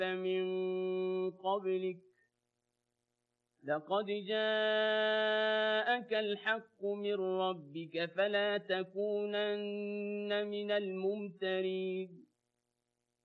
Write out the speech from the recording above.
من قبلك لقد جاءك الحق من ربك فلا تكونن من الممترين